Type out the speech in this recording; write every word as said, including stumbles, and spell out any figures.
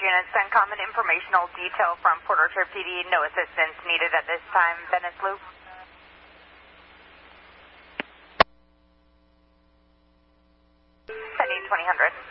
units, CENTCOM, an informational detail from Port Orchard P D. No assistance needed at this time. Venice Loop. Pending twenty hundred.